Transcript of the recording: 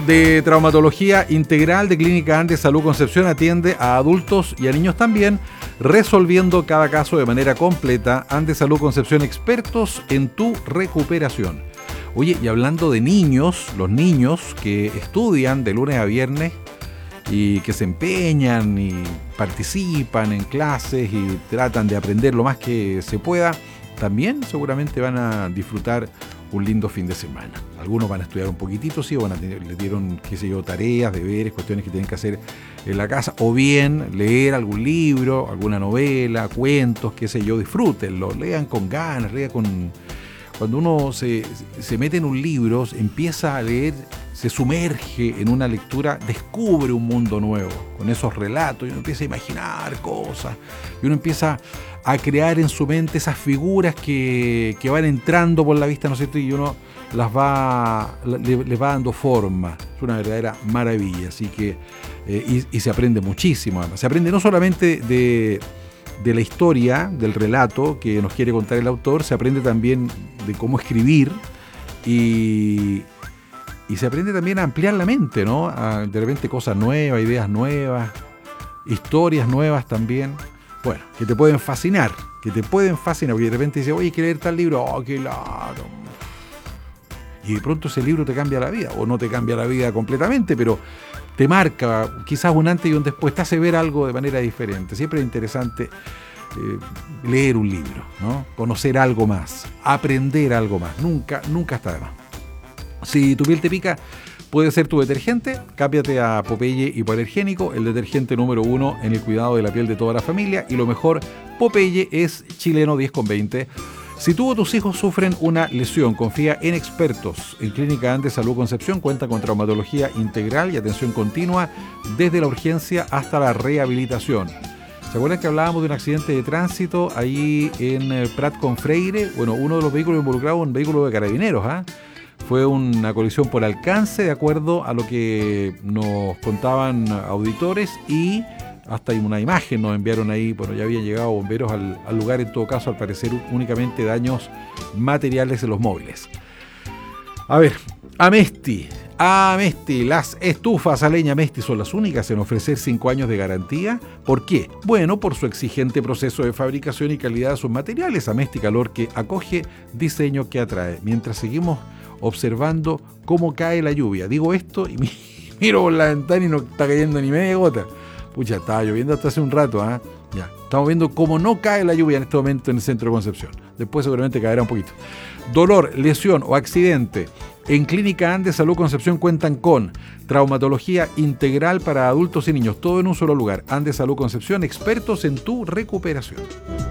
de Traumatología Integral de Clínica Andes Salud Concepción atiende a adultos y a niños también, resolviendo cada caso de manera completa. Andes Salud Concepción, expertos en tu recuperación. Oye, y hablando de niños, los niños que estudian de lunes a viernes y que se empeñan y participan en clases y tratan de aprender lo más que se pueda, también seguramente van a disfrutar un lindo fin de semana. Algunos van a estudiar un poquitito, sí, le dieron, qué sé yo, tareas, deberes, cuestiones que tienen que hacer en la casa, o bien leer algún libro, alguna novela, cuentos, qué sé yo, disfrútenlo, lean con ganas, lean con... Cuando uno se mete en un libro, empieza a leer, se sumerge en una lectura, descubre un mundo nuevo, con esos relatos, y uno empieza a imaginar cosas, y uno empieza a crear en su mente esas figuras que van entrando por la vista, ¿no es cierto? Y uno les va dando forma. Es una verdadera maravilla, así que y se aprende muchísimo. Además, se aprende no solamente de la historia, del relato que nos quiere contar el autor, se aprende también de cómo escribir y se aprende también a ampliar la mente, ¿no? De repente cosas nuevas, ideas nuevas, historias nuevas también. Bueno, que te pueden fascinar, porque de repente dices, oye, hay que leer tal libro, oh, qué claro. Y de pronto ese libro te cambia la vida, o no te cambia la vida completamente, pero te marca quizás un antes y un después, te hace ver algo de manera diferente. Siempre es interesante leer un libro, ¿no? Conocer algo más, aprender algo más, nunca está de más. Si tu piel te pica, puede ser tu detergente, cámbiate a Popeye Hipoalergénico, el detergente número 1 en el cuidado de la piel de toda la familia, y lo mejor, Popeye es chileno 10,20. Si tú o tus hijos sufren una lesión, confía en expertos. En Clínica Andes Salud Concepción cuenta con traumatología integral y atención continua desde la urgencia hasta la rehabilitación. ¿Se acuerdan que hablábamos de un accidente de tránsito ahí en Prat con Freire? Bueno, uno de los vehículos involucrados, un vehículo de carabineros, fue una colisión por alcance, de acuerdo a lo que nos contaban auditores, y hasta una imagen nos enviaron ahí. Bueno, ya habían llegado bomberos al lugar, en todo caso, al parecer únicamente daños materiales en los móviles. A ver, Amesti, las estufas a leña Amesti son las únicas en ofrecer 5 años de garantía. ¿Por qué? Bueno, por su exigente proceso de fabricación y calidad de sus materiales. Amesti Calor, que acoge, diseño que atrae. Mientras seguimos observando cómo cae la lluvia. Digo esto y miro por la ventana y no está cayendo ni media gota. Pucha, estaba lloviendo hasta hace un rato, Ya, estamos viendo cómo no cae la lluvia en este momento en el centro de Concepción. Después seguramente caerá un poquito. Dolor, lesión o accidente. En Clínica Andes Salud Concepción cuentan con traumatología integral para adultos y niños. Todo en un solo lugar. Andes Salud Concepción, expertos en tu recuperación.